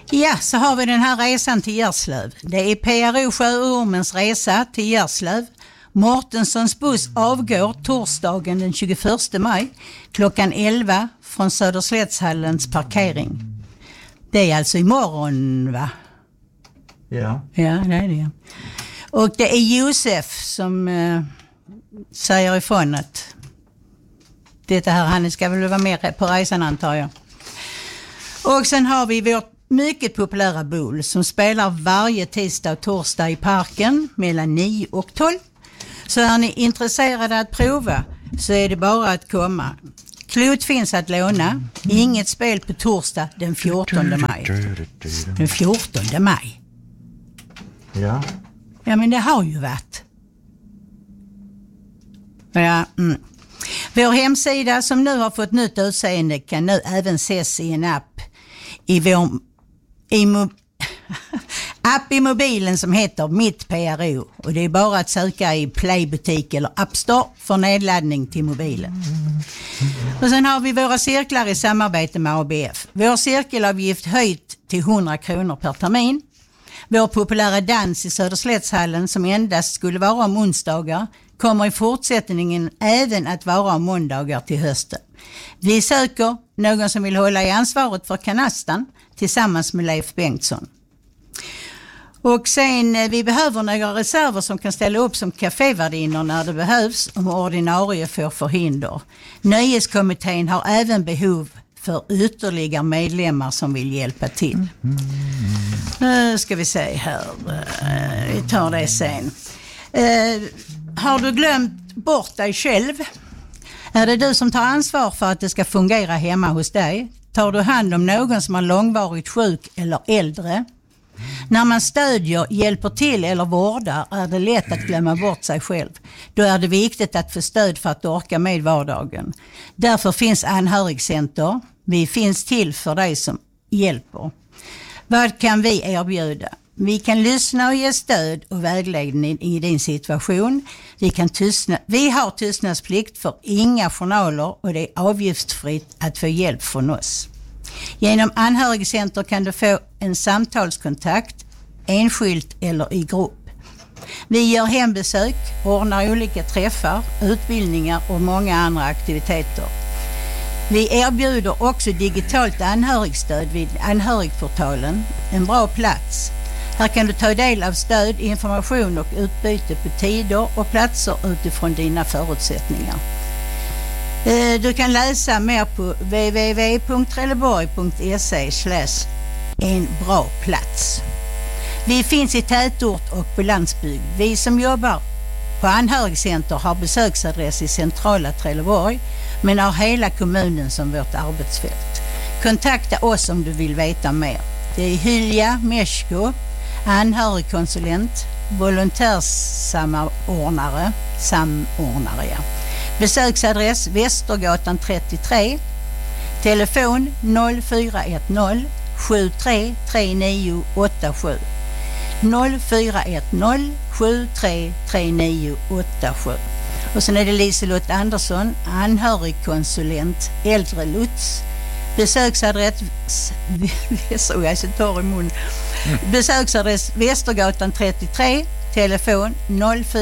Ja, så har vi den här resan till Gärslöv. Det är PRO Sjöormens resa till Gärslöv. Mårtenssons buss avgår torsdagen den 21 maj klockan 11 från Söderslättshallens parkering. Det är alltså imorgon, va? Ja. Ja, det är det. Och det är Josef som säger ifrån att detta här, han ska väl vara med på resan, antar jag. Och sen har vi vårt mycket populära bowl som spelar varje tisdag och torsdag i parken mellan 9 och 12. Så är ni intresserade att prova så är det bara att komma. Klot finns att låna. Inget spel på torsdag den 14 maj. Den 14 maj. Ja. Ja, men det har ju varit. Ja, Vår hemsida som nu har fått nytt utseende kan nu även ses i en app app i mobilen som heter Mitt PRO. Och det är bara att söka i Playbutik eller App Store för nedladdning till mobilen. Och sen har vi våra cirklar i samarbete med ABF. Vår cirkelavgift höjt till 100 kronor per termin. Vår populära dans i Söderslättshallen som endast skulle vara om onsdagar kommer i fortsättningen även att vara om måndagar till hösten. Vi söker någon som vill hålla i ansvaret för kanastan tillsammans med Leif Bengtsson. Och sen vi behöver några reserver som kan ställa upp som kafévärdinnor när det behövs om ordinarie får förhinder. Nöjeskommittén har även behov för ytterligare medlemmar som vill hjälpa till. Nu ska vi se här. Vi tar det sen. Har du glömt bort dig själv? Är det du som tar ansvar för att det ska fungera hemma hos dig? Tar du hand om någon som är långvarigt sjuk eller äldre? När man stödjer, hjälper till eller vårdar är det lätt att glömma bort sig själv. Då är det viktigt att få stöd för att orka med vardagen. Därför finns anhörigcenter. Vi finns till för dig som hjälper. Vad kan vi erbjuda? Vi kan lyssna och ge stöd och vägledning i din situation. Vi har tystnadsplikt för inga journaler och det är avgiftsfritt att få hjälp från oss. Genom anhörigcenter kan du få en samtalskontakt, enskilt eller i grupp. Vi gör hembesök, ordnar olika träffar, utbildningar och många andra aktiviteter. Vi erbjuder också digitalt anhörigstöd vid anhörigportalen, en bra plats. Här kan du ta del av stöd, information och utbyte på tider och platser utifrån dina förutsättningar. Du kan läsa mer på www.trelleborg.se/en-bra-plats. Vi finns i tätort och på landsbygd. Vi som jobbar på anhörigcenter har besöksadress i centrala Trelleborg men har hela kommunen som vårt arbetsfält. Kontakta oss om du vill veta mer. Det är Hylja Meschko, anhörigkonsulent, volontärssamordnare, ja. Besöksadress Västergatan 33, telefon 0410 733987, 0410 733987. Och sen är det Liselott Andersson, anhörigkonsulent, äldrelots. Besöksadress Besöksadress Västergatan 33, telefon 04